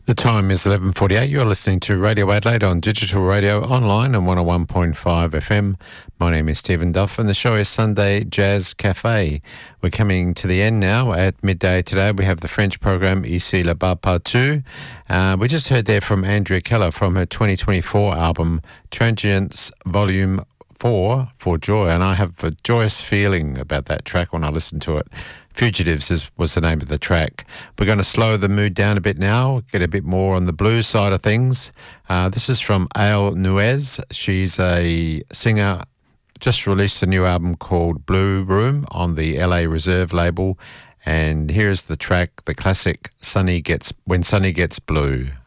The time is 11:48. You're listening to Radio Adelaide on digital radio, online and 101.5 FM. My name is Stephen Duff and the show is Sunday Jazz Cafe. We're coming to the end now. At midday today we have the French program Ici là-bas partout. We just heard there from Andrea Keller from her 2024 album Transience Volume 4 for Joy, and I have a joyous feeling about that track when I listen to it. Fugitives was the name of the track. We're going to slow the mood down a bit now, get a bit more on the blues side of things. This is from Ale Nuez. She's a singer, just released a new album called Blue Room on the LA Reserve label. And here's the track, the classic When Sunny Gets Blue.